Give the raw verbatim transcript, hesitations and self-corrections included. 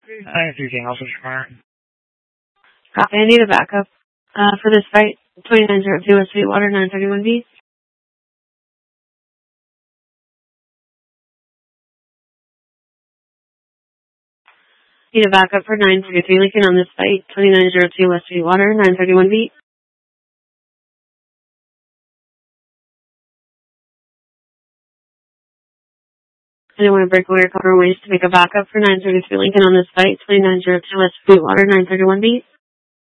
nine three zero Alpha Smart. Copy. I need a backup uh, for this fight. twenty-nine oh two West Sweetwater, nine thirty-one B. Need a backup for nine thirty-three Lincoln on this fight. twenty-nine oh two West Sweetwater, nine thirty-one B. I don't want to break away or cover ways to make a backup for nine thirty-three Lincoln on this fight. twenty-nine oh two West Sweetwater, nine thirty-one B.